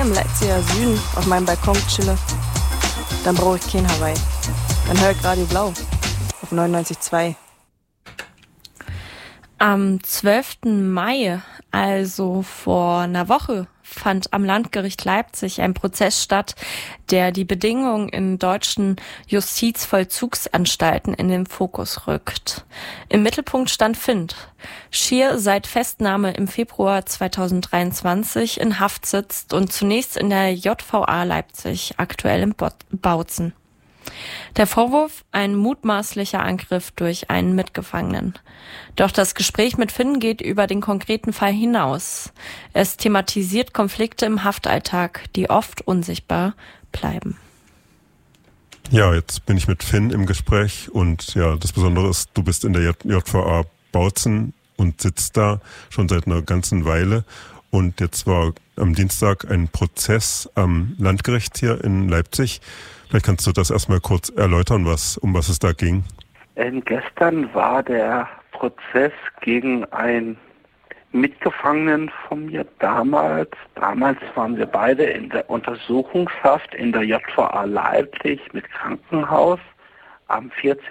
im Leipziger Süden auf meinem Balkon chille, dann brauche ich kein Hawaii. Dann höre ich Radio Blau auf 99,2. Am 12. Mai, also vor einer Woche, fand am Landgericht Leipzig ein Prozess statt, der die Bedingungen in deutschen Justizvollzugsanstalten in den Fokus rückt. Im Mittelpunkt stand Finn, schier seit Festnahme im Februar 2023 in Haft sitzt und zunächst in der JVA Leipzig, aktuell in Bautzen. Der Vorwurf, ein mutmaßlicher Angriff durch einen Mitgefangenen. Doch das Gespräch mit Finn geht über den konkreten Fall hinaus. Es thematisiert Konflikte im Haftalltag, die oft unsichtbar bleiben. Ja, jetzt bin ich mit Finn im Gespräch und ja, das Besondere ist, du bist in der JVA Bautzen und sitzt da schon seit einer ganzen Weile. Und jetzt war am Dienstag ein Prozess am Landgericht hier in Leipzig. Vielleicht kannst du das erstmal kurz erläutern, um was es da ging. Gestern war der Prozess gegen einen Mitgefangenen von mir damals. Damals waren wir beide in der Untersuchungshaft in der JVA Leipzig mit Krankenhaus. Am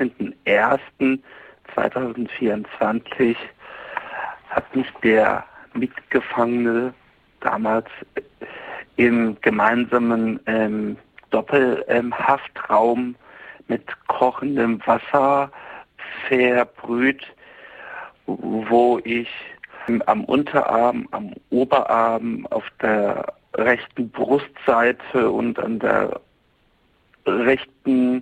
14.01.2024 hat mich der Mitgefangene damals im gemeinsamen Doppelhaftraum mit kochendem Wasser verbrüht, wo ich am Unterarm, am Oberarm, auf der rechten Brustseite und an der rechten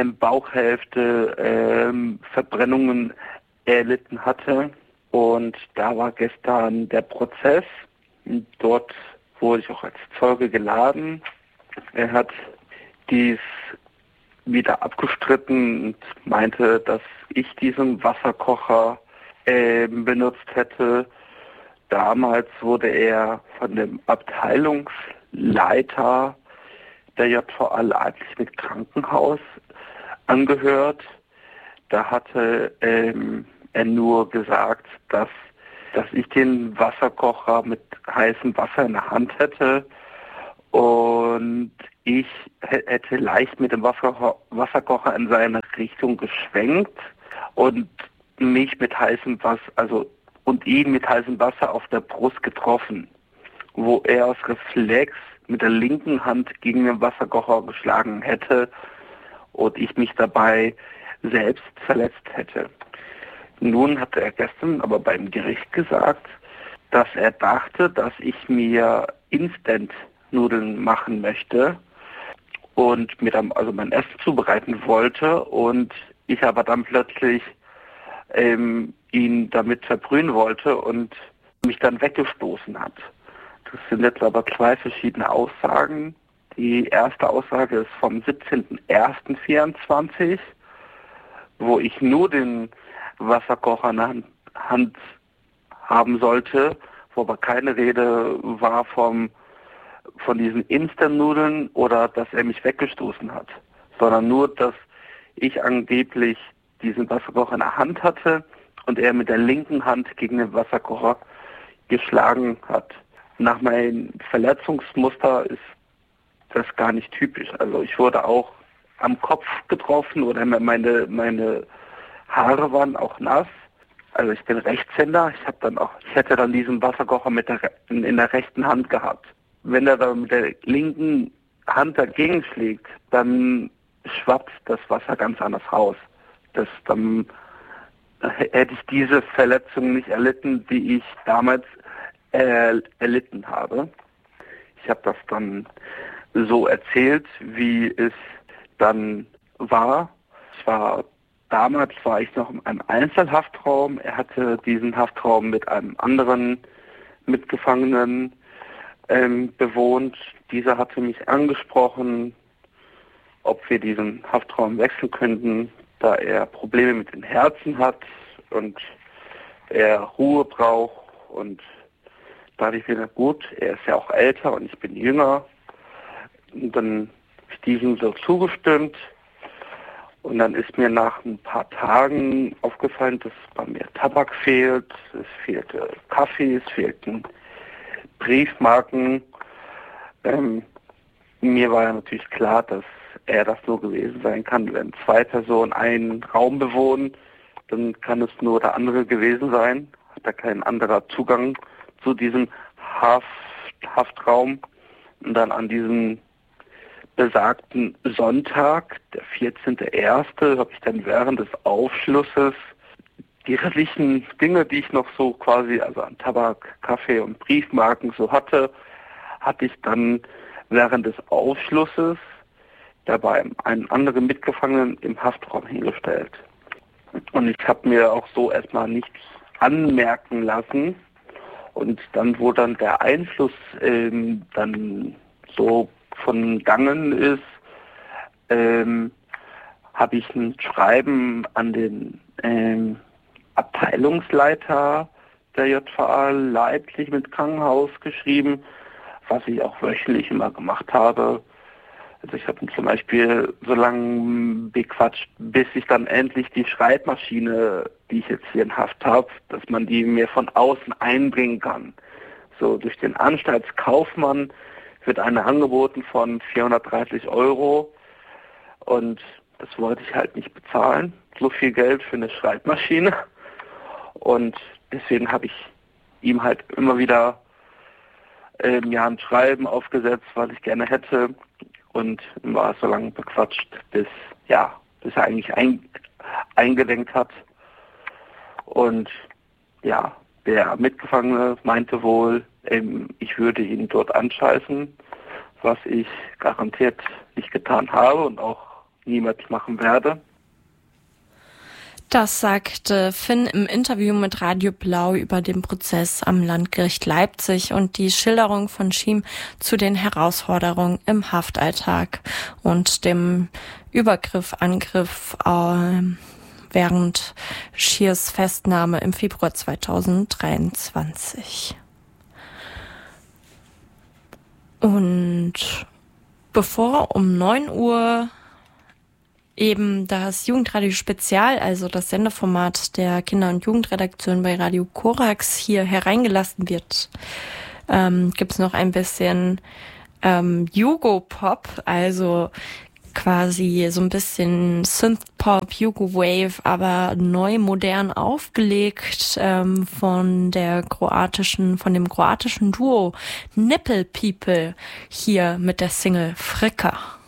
Bauchhälfte Verbrennungen erlitten hatte. Und da war gestern der Prozess. Dort wurde ich auch als Zeuge geladen. Er hat dies wieder abgestritten und meinte, dass ich diesen Wasserkocher benutzt hätte. Damals wurde er von dem Abteilungsleiter der JVA Leipzig mit Krankenhaus angehört. Da hatte er nur gesagt, dass ich den Wasserkocher mit heißem Wasser in der Hand hätte und ich hätte leicht mit dem Wasserkocher in seine Richtung geschwenkt und mich mit heißem Wasser, und ihn mit heißem Wasser auf der Brust getroffen, wo er aus Reflex mit der linken Hand gegen den Wasserkocher geschlagen hätte und ich mich dabei selbst verletzt hätte. Nun hatte er gestern aber beim Gericht gesagt, dass er dachte, dass ich mir Instant-Nudeln machen möchte und mir dann also mein Essen zubereiten wollte und ich aber dann plötzlich ihn damit verbrühen wollte und mich dann weggestoßen hat. Das sind jetzt aber zwei verschiedene Aussagen. Die erste Aussage ist vom 17.01.24, wo ich nur den Wasserkocher in der Hand haben sollte, wo aber keine Rede war von diesen Instant-Nudeln oder dass er mich weggestoßen hat, sondern nur, dass ich angeblich diesen Wasserkocher in der Hand hatte und er mit der linken Hand gegen den Wasserkocher geschlagen hat. Nach meinem Verletzungsmuster ist das gar nicht typisch. Also ich wurde auch am Kopf getroffen oder meine Haare waren auch nass. Also ich bin Rechtshänder. Ich hätte dann diesen Wasserkocher in der rechten Hand gehabt. Wenn er dann mit der linken Hand dagegen schlägt, dann schwappt das Wasser ganz anders raus. Dann hätte ich diese Verletzung nicht erlitten, die ich damals erlitten habe. Ich habe das dann erzählt, wie es dann war. Damals war ich noch in einem Einzelhaftraum. Er hatte diesen Haftraum mit einem anderen Mitgefangenen bewohnt. Dieser hatte mich angesprochen, ob wir diesen Haftraum wechseln könnten, da er Probleme mit dem Herzen hat und er Ruhe braucht. Und da dachte ich mir, gut, er ist ja auch älter und ich bin jünger. Und dann habe ich diesem so zugestimmt. Und dann ist mir nach ein paar Tagen aufgefallen, dass bei mir Tabak fehlt, es fehlte Kaffee, es fehlten Briefmarken. Mir war ja natürlich klar, dass er das so gewesen sein kann. Wenn 2 Personen einen Raum bewohnen, dann kann es nur der andere gewesen sein. Hat er kein anderer Zugang zu diesem Haftraum. Und dann an diesem besagten Sonntag, der 14.01., habe ich dann während des Aufschlusses die restlichen Dinge, die ich noch so quasi, also an Tabak, Kaffee und Briefmarken so hatte ich dann während des Aufschlusses dabei einen anderen Mitgefangenen im Haftraum hingestellt. Und ich habe mir auch so erstmal nichts anmerken lassen. Und dann, wo dann der Einfluss dann so von Gangen ist, habe ich ein Schreiben an den Abteilungsleiter der JVA Leipzig mit Krankenhaus geschrieben, was ich auch wöchentlich immer gemacht habe. Also ich habe ihn zum Beispiel so lange bequatscht, bis ich dann endlich die Schreibmaschine, die ich jetzt hier in Haft habe, dass man die mir von außen einbringen kann. So durch den Anstaltskaufmann wird eine angeboten von 430 € und das wollte ich halt nicht bezahlen. So viel Geld für eine Schreibmaschine. Und deswegen habe ich ihm halt immer wieder ein Schreiben aufgesetzt, was ich gerne hätte. Und war so lange bequatscht, bis er eigentlich eingelenkt hat. Und ja, der Mitgefangene meinte wohl, ich würde ihn dort anscheißen, was ich garantiert nicht getan habe und auch niemals machen werde. Das sagte Finn im Interview mit Radio Blau über den Prozess am Landgericht Leipzig und die Schilderung von Schiem zu den Herausforderungen im Haftalltag und dem Angriff während Schiers Festnahme im Februar 2023. Und bevor um 9 Uhr eben das Jugendradio Spezial, also das Sendeformat der Kinder- und Jugendredaktion bei Radio Korax hier hereingelassen wird, gibt's noch ein bisschen Jugo-Pop, also quasi so ein bisschen Synth-Pop, Jugo-Wave, aber neu modern aufgelegt von dem kroatischen Duo Nipple People hier mit der Single Fricka.